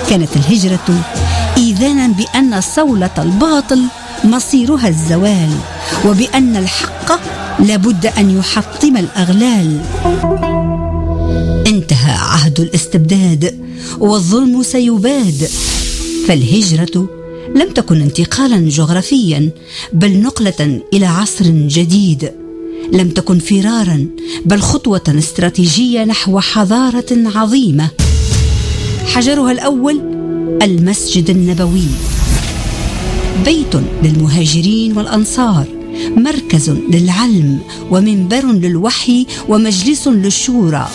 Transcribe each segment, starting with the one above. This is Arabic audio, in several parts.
كانت الهجرة إيذانا بأن صولة الباطل مصيرها الزوال، وبأن الحق لابد أن يحطم الأغلال. انتهى عهد الاستبداد والظلم سيباد، فالهجرة لم تكن انتقالا جغرافيا بل نقلة إلى عصر جديد، لم تكن فرارا بل خطوة استراتيجية نحو حضارة عظيمة. حجرها الأول المسجد النبوي، بيت للمهاجرين والأنصار، مركز للعلم ومنبر للوحي ومجلس للشورى.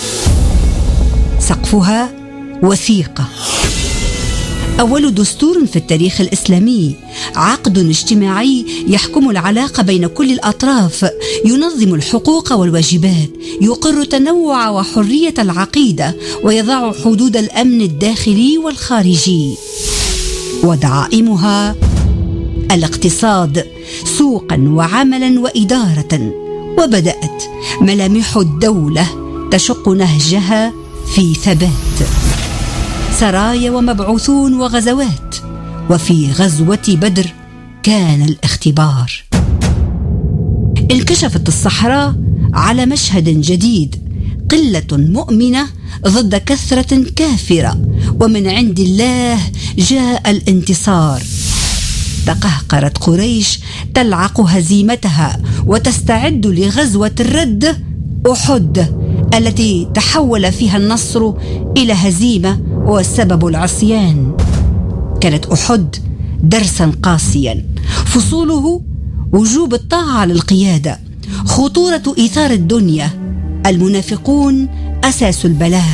سقفها وثيقة، أول دستور في التاريخ الإسلامي، عقد اجتماعي يحكم العلاقة بين كل الأطراف، ينظم الحقوق والواجبات، يقر تنوع وحرية العقيدة، ويضع حدود الأمن الداخلي والخارجي. ودعائمها الاقتصاد، سوقا وعملا وإدارة. وبدأت ملامح الدولة تشق نهجها في ثبات، سرايا ومبعوثون وغزوات. وفي غزوة بدر كان الاختبار. انكشفت الصحراء على مشهد جديد، قلة مؤمنة ضد كثرة كافرة، ومن عند الله جاء الانتصار. تقهقرت قريش تلعق هزيمتها وتستعد لغزوة الرد أحد، التي تحول فيها النصر إلى هزيمة والسبب العصيان. كانت أحد درسا قاسيا، فصوله وجوب الطاعة للقيادة، خطورة إيثار الدنيا، المنافقون أساس البلاء.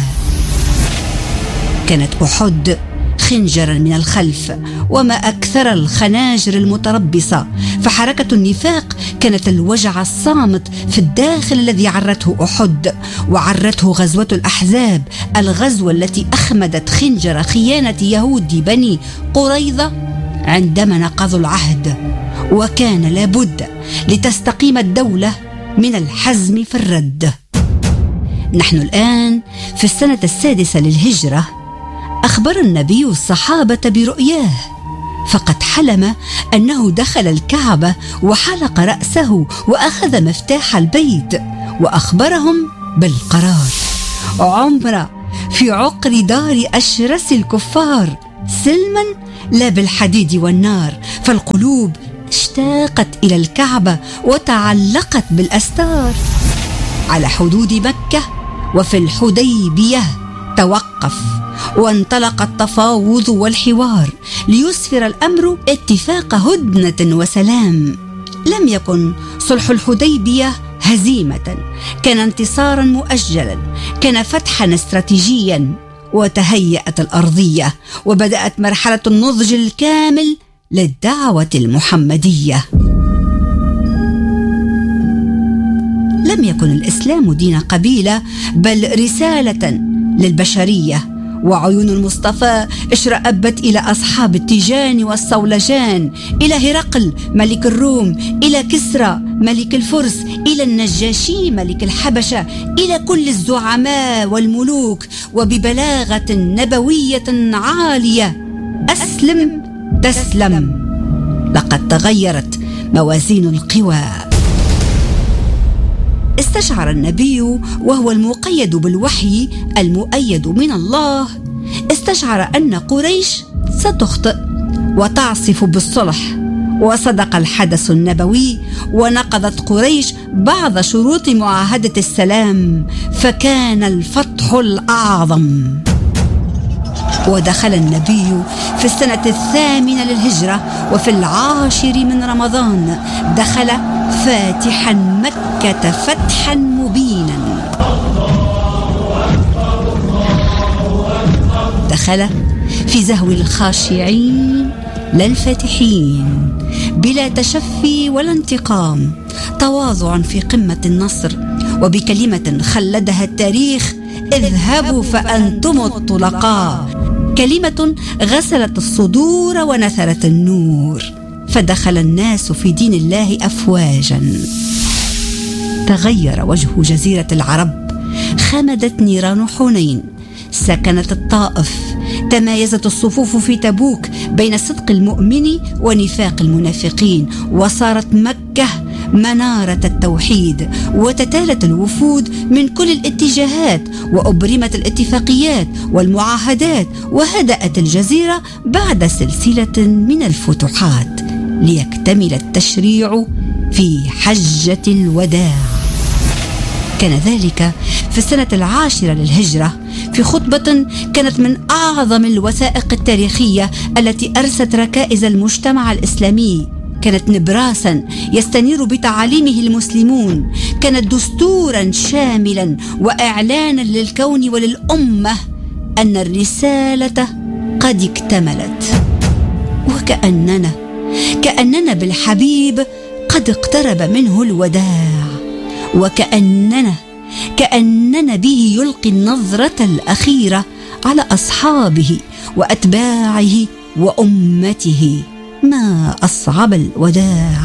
كانت أحد خنجرا من الخلف، وما أكثر الخناجر المتربصة، فحركة النفاق كانت الوجع الصامت في الداخل الذي عرته أحد، وعرته غزوة الأحزاب، الغزوة التي أخمدت خنجر خيانة يهود بني قريظة عندما نقضوا العهد. وكان لابد لتستقيم الدولة من الحزم في الرد. نحن الآن في السنة 6 للهجرة. أخبر النبي الصحابة برؤياه، فقد حلم أنه دخل الكعبة وحلق رأسه وأخذ مفتاح البيت، وأخبرهم بالقرار: عمرة في عقر دار أشرس الكفار، سلما لا بالحديد والنار. فالقلوب اشتاقت إلى الكعبة وتعلقت بالأستار. على حدود مكة وفي الحديبية توقف، وانطلق التفاوض والحوار ليسفر الأمر اتفاق هدنة وسلام. لم يكن صلح الحديبية هزيمة، كان انتصارا مؤجلا، كان فتحا استراتيجيا. وتهيأت الأرضية، وبدأت مرحلة النضج الكامل للدعوة المحمدية. لم يكن الإسلام دين قبيلة بل رسالة للبشرية، وعيون المصطفى اشرأبت إلى أصحاب التيجان والصولجان، إلى هرقل ملك الروم، إلى كسرى ملك الفرس، إلى النجاشي ملك الحبشة، إلى كل الزعماء والملوك، وببلاغة نبوية عالية: أسلم تسلم. لقد تغيرت موازين القوى. استشعر النبي وهو المقيد بالوحي المؤيد من الله، استشعر أن قريش ستخطئ وتعصف بالصلح. وصدق الحدث النبوي، ونقضت قريش بعض شروط معاهدة السلام، فكان الفتح الأعظم. ودخل النبي في السنة 8 للهجرة وفي 10 من رمضان دخل فاتحا مكة فتحا مبينا. دخل في زهو الخاشعين لا الفاتحين، بلا تشفي ولا انتقام، تواضعا في قمة النصر، وبكلمة خلدها التاريخ: اذهبوا فأنتم الطلقاء. كلمة غسلت الصدور ونثرت النور، فدخل الناس في دين الله أفواجا. تغير وجه جزيرة العرب، خمدت نيران حنين، سكنت الطائف. تمايزت الصفوف في تبوك بين صدق المؤمن ونفاق المنافقين، وصارت مكة منارة التوحيد، وتتالت الوفود من كل الاتجاهات، وأبرمت الاتفاقيات والمعاهدات، وهدأت الجزيرة بعد سلسلة من الفتوحات، ليكتمل التشريع في حجة الوداع. كان ذلك في السنة 10 للهجرة، في خطبة كانت من أعظم الوثائق التاريخية التي أرست ركائز المجتمع الإسلامي. كانت نبراسا يستنير بتعاليمه المسلمون، كانت دستورا شاملا وإعلانا للكون وللأمة أن الرسالة قد اكتملت. وكأننا بالحبيب قد اقترب منه الوداع، وكأننا به يلقي النظرة الأخيرة على أصحابه وأتباعه وأمته. ما أصعب الوداع.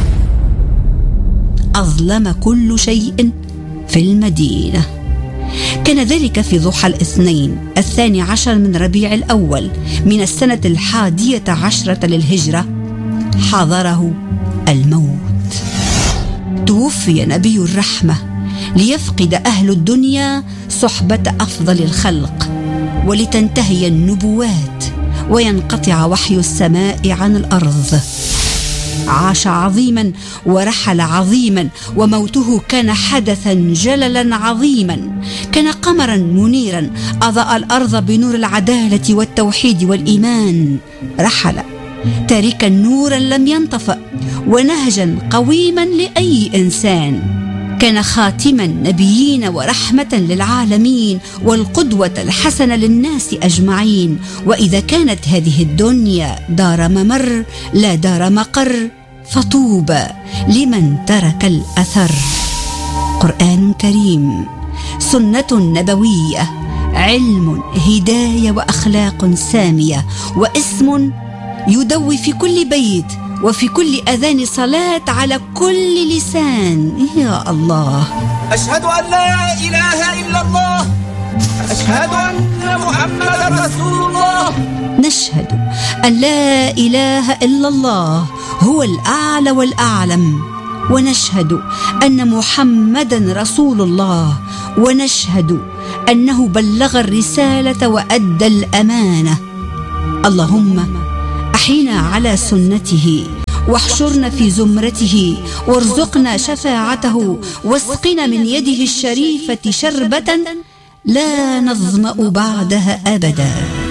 أظلم كل شيء في المدينة. كان ذلك في ضحى الاثنين 12 من ربيع الأول من السنة 11 للهجرة. حضره الموت. توفي نبي الرحمة ليفقد أهل الدنيا صحبة أفضل الخلق، ولتنتهي النبوات وينقطع وحي السماء عن الأرض. عاش عظيما ورحل عظيما، وموته كان حدثا جللا عظيما. كان قمرا منيرا أضاء الأرض بنور العدالة والتوحيد والإيمان. رحل تاركا نورا لم ينطفأ، ونهجا قويما لأي إنسان. كان خاتم النبيين ورحمة للعالمين، والقدوة الحسنة للناس أجمعين. وإذا كانت هذه الدنيا دار ممر لا دار مقر، فطوبى لمن ترك الأثر. قرآن كريم، سنة نبوية، علم، هداية وأخلاق سامية، واسم يدوي في كل بيت وفي كل أذان صلاة على كل لسان. يا الله، أشهد أن لا إله إلا الله، أشهد أن محمدا رسول الله. نشهد أن لا إله إلا الله هو الأعلى والأعلم، ونشهد أن محمدا رسول الله، ونشهد أنه بلغ الرسالة وأدى الأمانة. اللهم أحينا على سنته، واحشرنا في زمرته، وارزقنا شفاعته، واسقنا من يده الشريفة شربة لا نظمأ بعدها أبدا.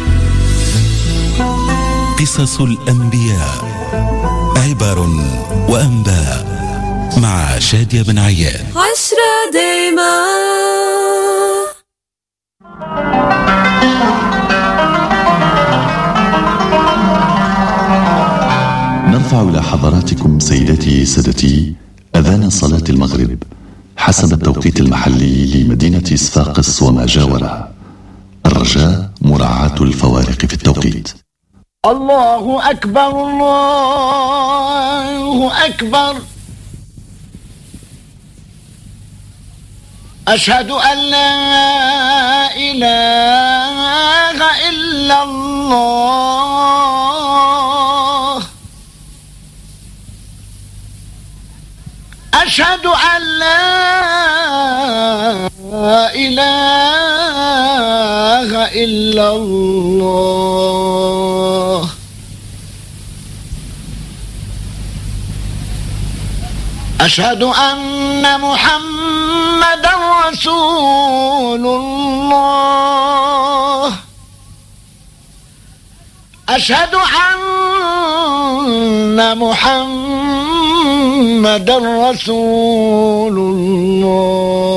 قصص الأنبياء، عبر وأنباء، مع شادية بن عياد. 10 دايما. نرفع إلى حضراتكم سيداتي سادتي أذان صلاة المغرب حسب التوقيت المحلي لمدينة صفاقس وما جاورها. الرجاء مراعاة الفوارق في التوقيت. الله أكبر، الله أكبر. أشهد أن لا إله إلا الله، أشهد أن لا إله إلا الله. أشهد أن محمدا رسول الله، أشهد أن محمدا رسول الله.